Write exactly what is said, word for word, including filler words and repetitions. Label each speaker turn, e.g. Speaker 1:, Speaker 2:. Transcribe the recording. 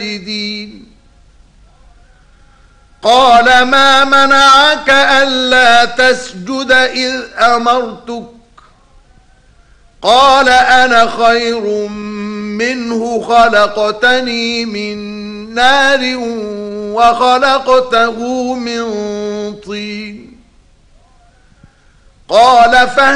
Speaker 1: ساجدين قال ما منعك ألا تسجد إذ أمرتك قال أنا خير منه خلقتني من نار وخلقته من طين قال فهل